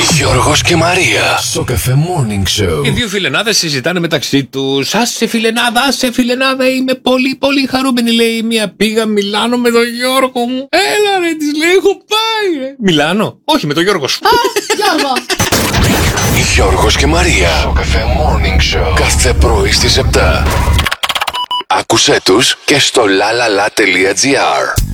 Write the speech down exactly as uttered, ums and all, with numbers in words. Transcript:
Γιώργος και Μαρία στο Cafe Morning Show. Οι δύο φιλενάδες συζητάνε μεταξύ τους. Άσε φιλενάδα, άσε φιλενάδα, είμαι πολύ πολύ χαρούμενη, λέει η μία. Πήγα Μιλάνο με τον Γιώργο μου. Έλα ρε, της λέει, έχω πάει ρε. Μιλάνο, όχι με τον Γιώργο σου. Α, Γιώργο. Γιώργος και Μαρία στο Cafe Morning Show. Κάθε πρωί στις επτά. Άκουσέ τους και στο lalala.gr.